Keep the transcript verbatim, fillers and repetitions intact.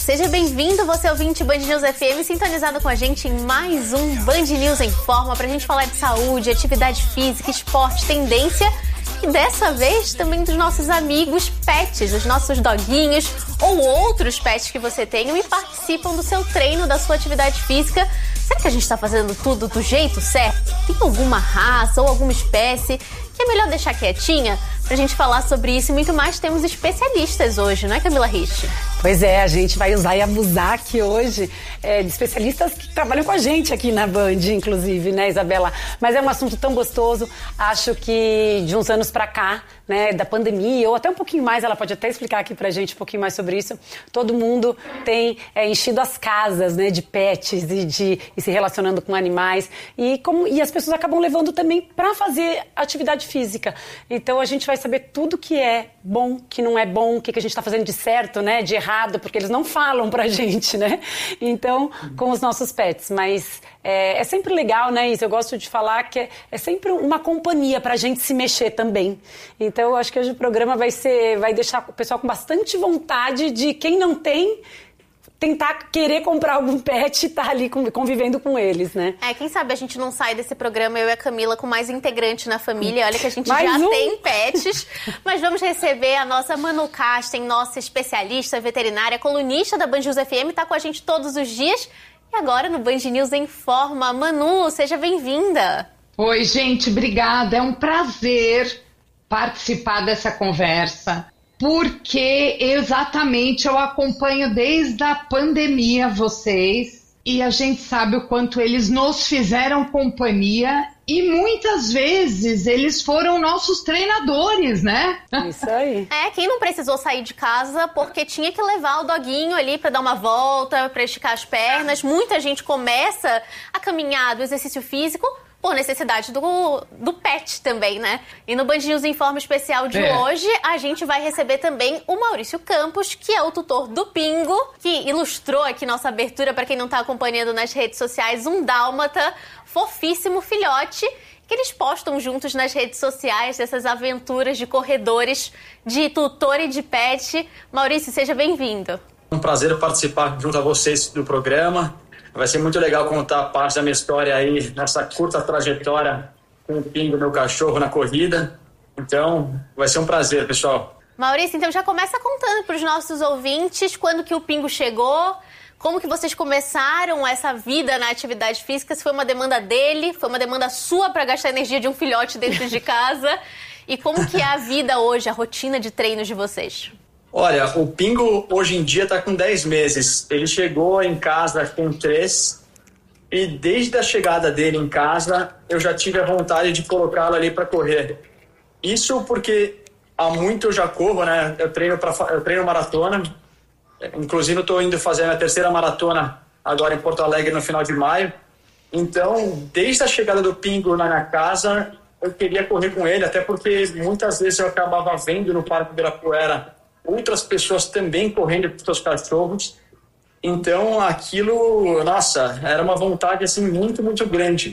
Seja bem-vindo, você ouvinte Band News F M, sintonizado com a gente em mais um Band News em Forma, pra gente falar de saúde, atividade física, esporte, tendência e dessa vez também dos nossos amigos pets, os nossos doguinhos ou outros pets que você tenha e participam do seu treino, da sua atividade física. Será que a gente está fazendo tudo do jeito certo? Tem alguma raça ou alguma espécie que é melhor deixar quietinha? Pra gente falar sobre isso e muito mais, temos especialistas hoje, não é, Camila Rich? Pois é, a gente vai usar e abusar aqui hoje é, de especialistas que trabalham com a gente aqui na Band, inclusive, né, Isabela? Mas é um assunto tão gostoso, acho que de uns anos pra cá, né, da pandemia, ou até um pouquinho mais, ela pode até explicar aqui pra gente um pouquinho mais sobre isso, todo mundo tem é, enchido as casas, né, de pets e, de, e se relacionando com animais, e, como, e as pessoas acabam levando também pra fazer atividade física. Então a gente vai saber tudo que é bom, que não é bom, o que, que a gente tá fazendo de certo, né, de errado, porque eles não falam pra gente, né? Então, com os nossos pets, mas é, é sempre legal, né, Isa? Eu gosto de falar que é, é sempre uma companhia pra gente se mexer também. Então, eu acho que hoje o programa vai ser, vai deixar o pessoal com bastante vontade de, quem não tem, tentar querer comprar algum pet e estar tá ali convivendo com eles, né? É, quem sabe a gente não sai desse programa, eu e a Camila, com mais integrante na família. Olha que a gente mais já um. tem pets. Mas vamos receber a nossa Manu Casten, nossa especialista veterinária, colunista da Band News F M, tá com a gente todos os dias. E agora no Band News em Forma. Manu, seja bem-vinda. Oi, gente, obrigada. É um prazer participar dessa conversa. Porque exatamente eu acompanho desde a pandemia vocês e a gente sabe o quanto eles nos fizeram companhia e muitas vezes eles foram nossos treinadores, né? Isso aí. É, quem não precisou sair de casa porque tinha que levar o doguinho ali pra dar uma volta, pra esticar as pernas. Muita gente começa a caminhar do exercício físico por necessidade do, do pet também, né? E no Band News em Forma especial de é. hoje, a gente vai receber também o Maurício Campos, que é o tutor do Pingo, que ilustrou aqui nossa abertura, para quem não tá acompanhando nas redes sociais, um dálmata, fofíssimo filhote, que eles postam juntos nas redes sociais, dessas aventuras de corredores, de tutor e de pet. Maurício, seja bem-vindo. É um prazer participar junto a vocês do programa. Vai ser muito legal contar parte da minha história aí, nessa curta trajetória com o Pingo, meu cachorro, na corrida. Então, vai ser um prazer, pessoal. Maurício, então já começa contando para os nossos ouvintes quando que o Pingo chegou, como que vocês começaram essa vida na atividade física, se foi uma demanda dele, foi uma demanda sua para gastar energia de um filhote dentro de casa, e como que é a vida hoje, a rotina de treinos de vocês? Olha, o Pingo hoje em dia está com dez meses. Ele chegou em casa com três e desde a chegada dele em casa eu já tive a vontade de colocá-lo ali para correr. Isso porque há muito eu já corro, né? Eu treino, pra, eu treino maratona. Inclusive eu estou indo fazer a minha terceira maratona agora em Porto Alegre no final de maio. Então, desde a chegada do Pingo na minha casa, eu queria correr com ele, até porque muitas vezes eu acabava vendo no Parque Ibirapuera outras pessoas também correndo com seus cachorros. Então, aquilo, nossa, era uma vontade assim muito, muito grande.